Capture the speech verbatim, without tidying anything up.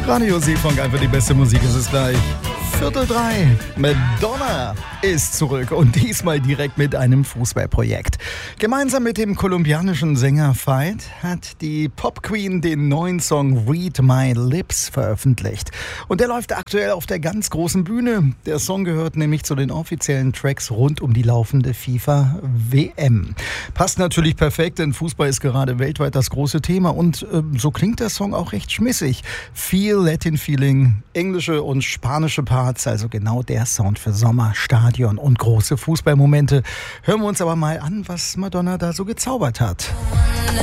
Radio Seefunk, einfach die beste Musik. Es ist gleich Viertel drei. Madonna ist zurück und diesmal direkt mit einem Fußballprojekt. Gemeinsam mit dem kolumbianischen Sänger Fight hat die Pop-Queen den neuen Song Read My Lips veröffentlicht. Und der läuft aktuell auf der ganz großen Bühne. Der Song gehört nämlich zu den offiziellen Tracks rund um die laufende FIFA-W M. Passt natürlich perfekt, denn Fußball ist gerade weltweit das große Thema und äh, so klingt der Song auch recht schmissig. Viel Latin Feeling, englische und spanische Parts, also genau der Sound für Sommer, Stadion und große Fußballmomente. Hören wir uns aber mal an, was Madonna da so gezaubert hat.